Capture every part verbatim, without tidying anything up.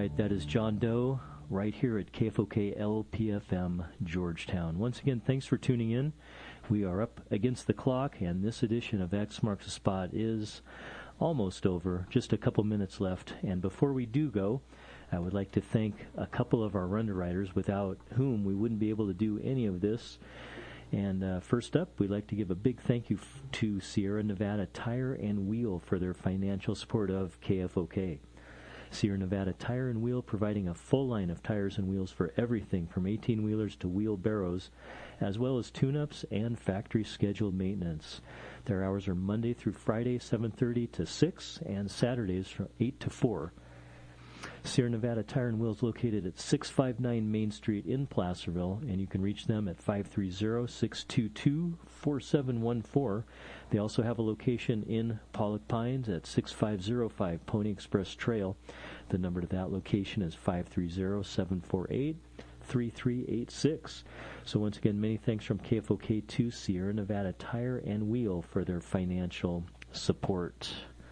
right, that is John Doe right here at K F O K L P F M Georgetown. Once again, thanks for tuning in. We are up against the clock, and this edition of X Marks the Spot is almost over. Just a couple minutes left. And before we do go, I would like to thank a couple of our underwriters without whom we wouldn't be able to do any of this. And uh, first up, we'd like to give a big thank you f- to Sierra Nevada Tire and Wheel for their financial support of K F O K. Sierra Nevada Tire and Wheel providing a full line of tires and wheels for everything from eighteen-wheelers to wheelbarrows, as well as tune-ups and factory-scheduled maintenance. Their hours are Monday through Friday, seven thirty to six, and Saturdays from eight to four. Sierra Nevada Tire and Wheel is located at six five nine Main Street in Placerville, and you can reach them at five three zero, six two two, four seven one four. They also have a location in Pollock Pines at six five zero five Pony Express Trail. The number to that location is five three zero, seven four eight, three three eight six. So once again, many thanks from K F O K to Sierra Nevada Tire and Wheel for their financial support.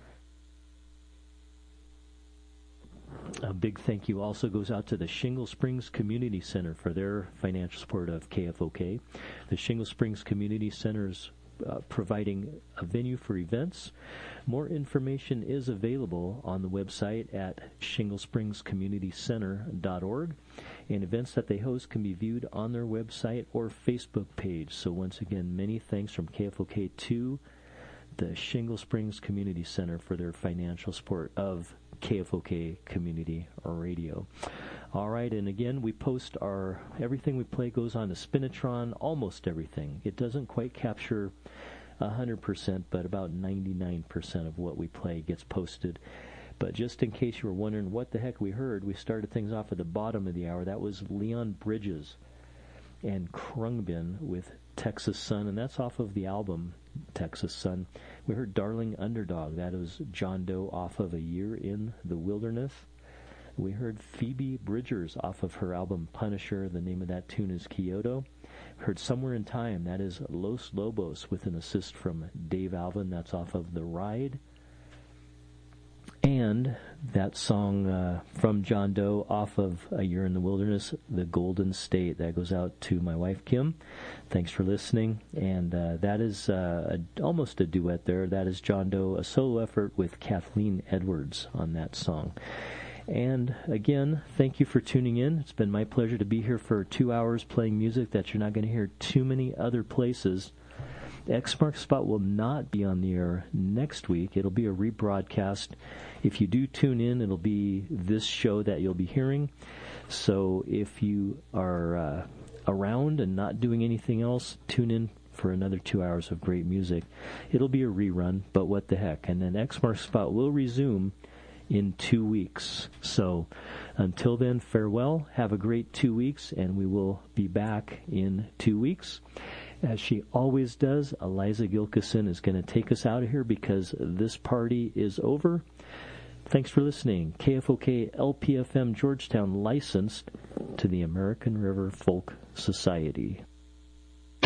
A big thank you also goes out to the Shingle Springs Community Center for their financial support of K F O K. The Shingle Springs Community Center is uh, providing a venue for events. More information is available on the website at shingle springs community center dot org, and events that they host can be viewed on their website or Facebook page. So once again, many thanks from K F O K to the Shingle Springs Community Center for their financial support of K F O K Community Radio. All right, and again, we post our, everything we play goes on to Spinitron, almost everything. It doesn't quite capture one hundred percent, but about ninety-nine percent of what we play gets posted. But just in case you were wondering what the heck we heard, we started things off at the bottom of the hour. That was Leon Bridges and Krungbin with Texas Sun, and that's off of the album Texas Sun. We heard Darling Underdog. That was John Doe off of A Year in the Wilderness. We heard Phoebe Bridgers off of her album Punisher. The name of that tune is Kyoto. We heard Somewhere in Time. That is Los Lobos with an assist from Dave Alvin. That's off of The Ride. And that song uh, from John Doe off of A Year in the Wilderness, The Golden State. That goes out to my wife, Kim. Thanks for listening. And uh, that is uh, a, almost a duet there. That is John Doe, a solo effort with Kathleen Edwards on that song. And again, thank you for tuning in. It's been my pleasure to be here for two hours playing music that you're not going to hear too many other places. X Marks Spot will not be on the air next week. It'll be a rebroadcast. If you do tune in, it'll be this show that you'll be hearing. So if you are uh, around and not doing anything else, tune in for another two hours of great music. It'll be a rerun, but what the heck. And then X Marks Spot will resume in two weeks. So until then, farewell. Have a great two weeks, and we will be back in two weeks. As she always does, Eliza Gilkison is going to take us out of here because this party is over. Thanks for listening. K F O K L P F M Georgetown, licensed to the American River Folk Society.